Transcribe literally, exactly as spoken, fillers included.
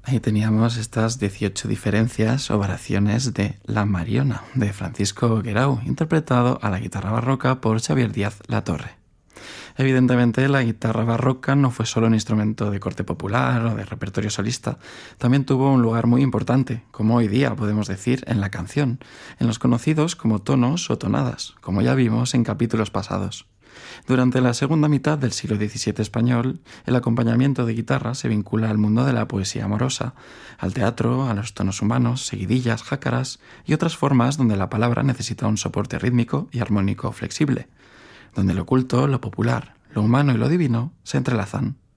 Ahí teníamos estas dieciocho diferencias o variaciones de La Mariona, de Francisco Guerau, interpretado a la guitarra barroca por Xavier Díaz Latorre. Evidentemente, la guitarra barroca no fue solo un instrumento de corte popular o de repertorio solista, también tuvo un lugar muy importante, como hoy día podemos decir, en la canción, en los conocidos como tonos o tonadas, como ya vimos en capítulos pasados. Durante la segunda mitad del siglo diecisiete español, el acompañamiento de guitarra se vincula al mundo de la poesía amorosa, al teatro, a los tonos humanos, seguidillas, jácaras y otras formas donde la palabra necesita un soporte rítmico y armónico flexible, donde lo oculto, lo popular, lo humano y lo divino se entrelazan.